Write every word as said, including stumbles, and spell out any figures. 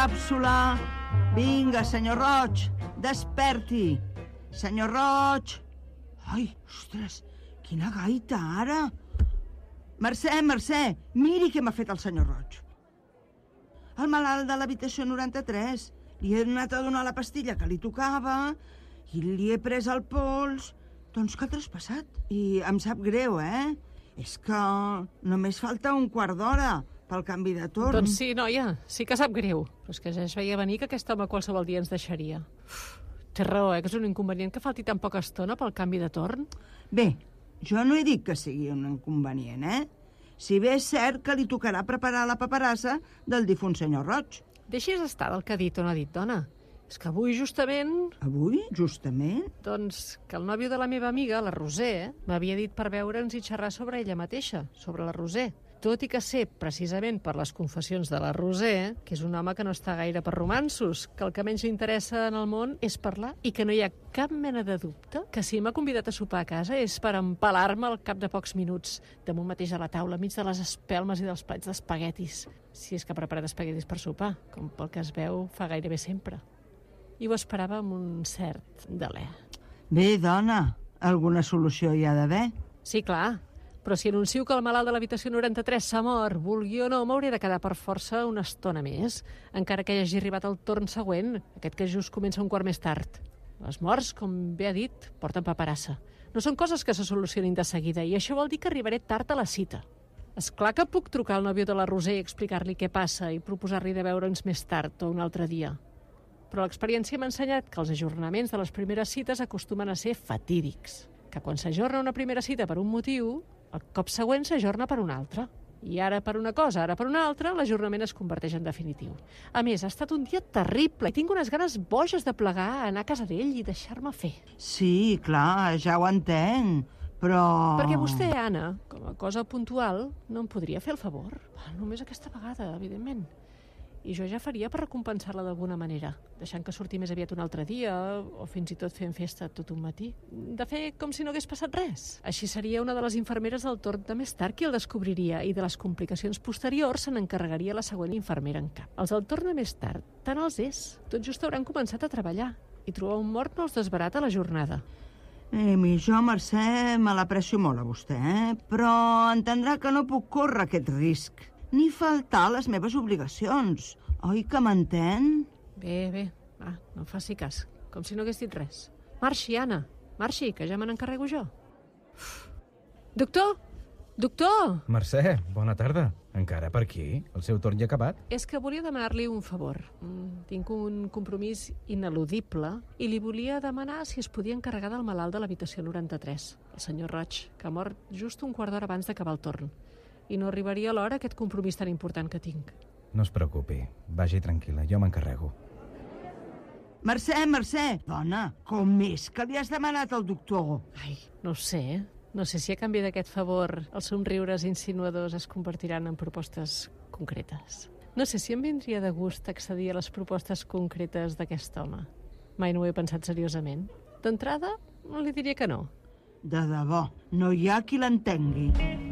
càpsula. Vinga, senyor Roig, desperti. Senyor Roig. Ai, ostres, quina gaita, ara. Mercè, Mercè, miri què m'ha fet el senyor Roig. El malalt de l'habitació noranta-tres. Li he anat a donar la pastilla que li tocava i li he pres el pols. Doncs que ha traspassat. I em sap greu, eh? És que només falta un quart d'hora pel canvi de torn. Doncs sí, noia, sí que sap greu. Però és que ja es veia venir que aquest home qualsevol dia ens deixaria. Uf, té raó, eh, que és un inconvenient que falti tan poca estona pel canvi de torn. Bé, jo no he dit que sigui un inconvenient, eh? Si bé és cert que li tocarà preparar la paperassa del difunt senyor Roig. Deixis estar del que ha dit o no ha dit, dona. És que avui, justament... Avui, justament? Doncs que el nòvio de la meva amiga, la Roser, m'havia dit per veure'ns i xerrar sobre ella mateixa, sobre la Roser. Tot i que sé, precisament per les confessions de la Roser, que és un home que no està gaire per romanços, que el que menys li interessa en el món és parlar i que no hi ha cap mena de dubte que si m'ha convidat a sopar a casa és per empalar-me al cap de pocs minuts, damunt mateix a la taula, mig de les espelmes i dels plats d'espaguetis. Si és que ha preparat espaguetis per sopar, com pel que es veu fa gairebé sempre. I ho esperava amb un cert delè. Bé, dona, alguna solució hi ha d'haver? Sí, clar. Però si anuncio que el malalt de l'habitació noranta-tres s'ha mort, vulgui o no, m'hauré de quedar per força una estona més, encara que hagi arribat el torn següent, aquest que just comença un quart més tard. Les morts, com bé ha dit, porten paperassa. No són coses que se solucionin de seguida, i això vol dir que arribaré tard a la cita. És clar que puc trucar al nòvio de la Roser i explicar-li què passa i proposar-li de veure'ns més tard o un altre dia. Però l'experiència m'ha ensenyat que els ajornaments de les primeres cites acostumen a ser fatídics. Que quan s'ajorna una primera cita per un motiu, el cop següent s'ajorna per un altre. I ara per una cosa, ara per una altra, l'ajornament es converteix en definitiu. A més, ha estat un dia terrible i tinc unes ganes boges de plegar, anar a casa d'ell i deixar-me fer. Sí, clar, ja ho entenc, però... Perquè vostè, Anna, com a cosa puntual, no em podria fer el favor? Només aquesta vegada, evidentment. I jo ja faria per recompensar-la d'alguna manera, deixant que surti més aviat un altre dia, o fins i tot fent festa tot un matí. De fer com si no hagués passat res. Així seria una de les infermeres del torn de més tard qui el descobriria, i de les complicacions posteriors se n'encarregaria la següent infermera en cap. Els del torn de més tard, tant els és. Tot just hauran començat a treballar, i trobar un mort no els desbarata la jornada. Eh, mi jo, Mercè, me l'aprecio molt a vostè, eh? Però entendrà que no puc córrer aquest risc. Ni faltar a les meves obligacions. Oi que m'entén? Bé, bé. Va, no em faci cas. Com si no hagués dit res. Marxi, Anna. Marxi, que ja me n'encarrego jo. Uf. Doctor! Doctor! Mercè, bona tarda. Encara per aquí? El seu torn ja ha acabat? És que volia demanar-li un favor. Mm, tinc un compromís ineludible i li volia demanar si es podia encarregar del malalt de l'habitació noranta-tres, el senyor Roig, que ha mort just un quart d'hora abans d'acabar el torn. I no arribaria a l'hora aquest compromís tan important que tinc. No es preocupi, vagi tranquil·la, jo m'encarrego. Mercè, Mercè! Dona, com és que li has demanat al doctor? Ai, no ho sé. No sé si a canvi d'aquest favor els somriures insinuadors es convertiran en propostes concretes. No sé si em vindria de gust accedir a les propostes concretes d'aquest home. Mai no ho he pensat seriosament. D'entrada, li diria que no. De debò, no hi ha qui l'entengui.